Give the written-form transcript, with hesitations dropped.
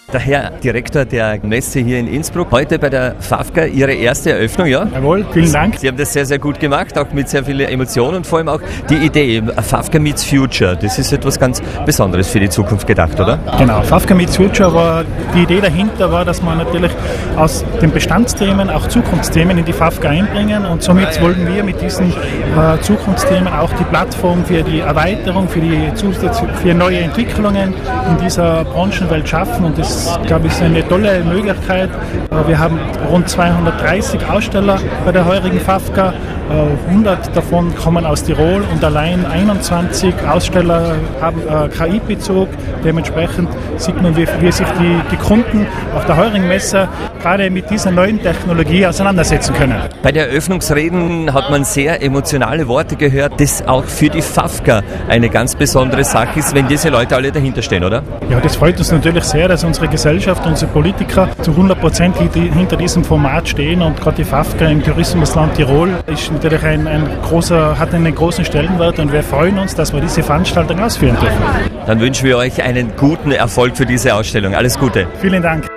Der Herr Direktor der Messe hier in Innsbruck, heute bei der FAFCA Ihre erste Eröffnung, ja? Jawohl, vielen Dank. Sie haben das sehr, sehr gut gemacht, auch mit sehr vielen Emotionen und vor allem auch die Idee, FAFCA meets Future, das ist etwas ganz Besonderes für die Zukunft gedacht, oder? Genau, FAFCA meets Future war, die Idee dahinter war, dass man natürlich aus den Bestandsthemen auch Zukunftsthemen in die FAFCA einbringen und somit wollen wir mit diesen Zukunftsthemen auch die Plattform für die Erweiterung, für neue Entwicklungen in dieser Branchenwelt schaffen und das glaube ich, ist eine tolle Möglichkeit. Wir haben rund 230 Aussteller bei der heurigen FAFCA. 100 davon kommen aus Tirol und allein 21 Aussteller haben KI-Bezug. Dementsprechend sieht man, wie sich die Kunden auf der heurigen Messe gerade mit dieser neuen Technologie auseinandersetzen können. Bei der Eröffnungsreden hat man sehr emotionale Worte gehört, das auch für die FAFCA eine ganz besondere Sache ist, wenn diese Leute alle dahinter stehen, oder? Ja, das freut uns natürlich sehr, dass unsere Gesellschaft, unsere Politiker zu 100% hinter diesem Format stehen und gerade die FAFCA im Tourismusland Tirol ist natürlich hat einen großen Stellenwert und wir freuen uns, dass wir diese Veranstaltung ausführen dürfen. Dann wünschen wir euch einen guten Erfolg für diese Ausstellung. Alles Gute. Vielen Dank.